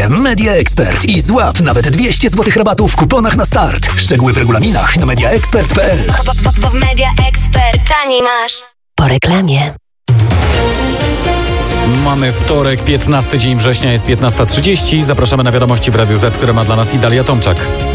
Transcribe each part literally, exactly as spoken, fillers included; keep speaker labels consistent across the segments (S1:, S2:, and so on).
S1: Media Expert i złap nawet dwieście złotych rabatu w kuponach na start. Szczegóły w regulaminach na media expert kropka p l.
S2: Bo w Media Expert taniej masz.
S3: Po reklamie.
S4: Mamy wtorek, piętnasty dzień września, jest piętnasta trzydzieści. Zapraszamy na wiadomości w Radiu Z, które ma dla nas Idalia Tomczak.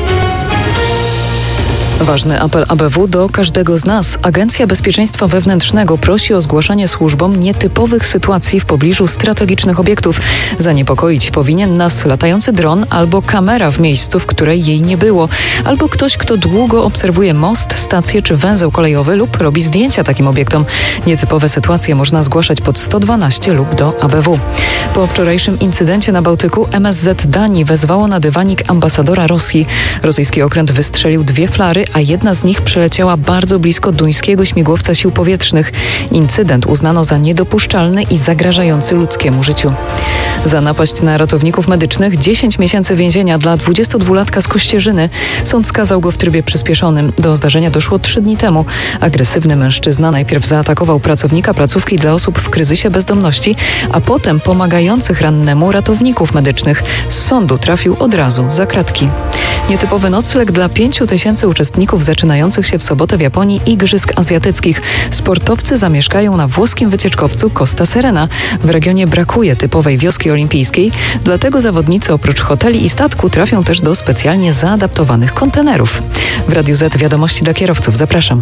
S5: Ważny apel A B W do każdego z nas. Agencja Bezpieczeństwa Wewnętrznego prosi o zgłaszanie służbom nietypowych sytuacji w pobliżu strategicznych obiektów. Zaniepokoić powinien nas latający dron albo kamera w miejscu, w której jej nie było, albo ktoś, kto długo obserwuje most, stację czy węzeł kolejowy lub robi zdjęcia takim obiektom. Nietypowe sytuacje można zgłaszać pod sto dwanaście lub do A B W. Po wczorajszym incydencie na Bałtyku M S Z Danii wezwało na dywanik ambasadora Rosji. Rosyjski okręt wystrzelił dwie flary, a jedna z nich przeleciała bardzo blisko duńskiego śmigłowca sił powietrznych. Incydent uznano za niedopuszczalny i zagrażający ludzkiemu życiu. Za napaść na ratowników medycznych dziesięć miesięcy więzienia dla dwudziestodwulatka z Kościerzyny. Sąd skazał go w trybie przyspieszonym. Do zdarzenia doszło trzy dni temu. Agresywny mężczyzna najpierw zaatakował pracownika placówki dla osób w kryzysie bezdomności, a potem pomagających rannemu ratowników medycznych. Z sądu trafił od razu za kratki. Nietypowy nocleg dla pięciu tysięcy uczestników zaczynających się w sobotę w Japonii Igrzysk Azjatyckich. Sportowcy zamieszkają na włoskim wycieczkowcu Costa Serena. W regionie brakuje typowej wioski olimpijskiej, dlatego zawodnicy oprócz hoteli i statku trafią też do specjalnie zaadaptowanych kontenerów. W Radiu Z wiadomości dla kierowców. Zapraszam.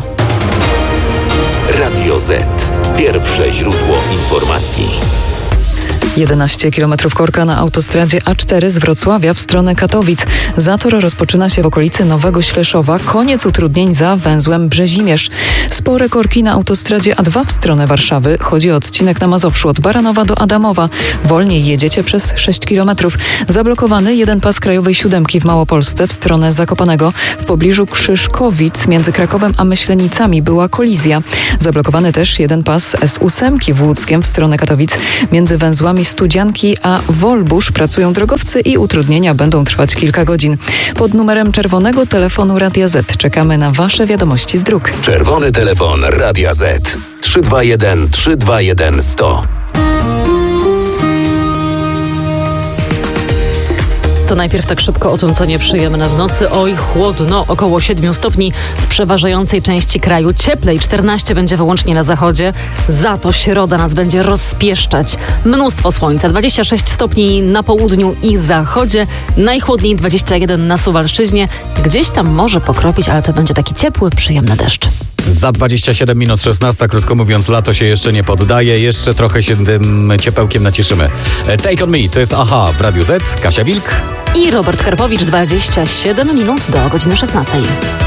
S6: Radio Z. Pierwsze źródło informacji.
S5: jedenaście kilometrów korka na autostradzie A cztery z Wrocławia w stronę Katowic. Zator rozpoczyna się w okolicy Nowego Śleszowa. Koniec utrudnień za węzłem Brzezimierz. Spore korki na autostradzie A dwa w stronę Warszawy. Chodzi o odcinek na Mazowszu od Baranowa do Adamowa. Wolniej jedziecie przez sześć kilometrów. Zablokowany jeden pas krajowej siódemki w Małopolsce w stronę Zakopanego. W pobliżu Krzyżkowic między Krakowem a Myślenicami była kolizja. Zablokowany też jeden pas S osiem w Łódzkiem w stronę Katowic. Między węzłami Studzianki a Wolbusz pracują drogowcy i utrudnienia będą trwać kilka godzin. Pod numerem czerwonego telefonu Radia Z czekamy na Wasze wiadomości z dróg.
S6: Czerwony telefon Radia Z trzy dwa jeden trzy dwa jeden sto.
S3: To najpierw tak szybko o tym, co nieprzyjemne w nocy. Oj, chłodno, około siedmiu stopni w przeważającej części kraju. Cieplej, czternaście będzie wyłącznie na zachodzie. Za to środa nas będzie rozpieszczać. Mnóstwo słońca, dwadzieścia sześć stopni na południu i zachodzie. Najchłodniej dwadzieścia jeden na Suwalszczyźnie. Gdzieś tam może pokropić, ale to będzie taki ciepły, przyjemny deszcz.
S4: Za dwadzieścia siedem minut szesnasta, krótko mówiąc, lato się jeszcze nie poddaje. Jeszcze trochę się tym ciepełkiem nacieszymy. Take on me, to jest Aha w Radiu Z. Kasia Wilk
S3: i Robert Karpowicz, dwadzieścia siedem minut do godziny szesnastej.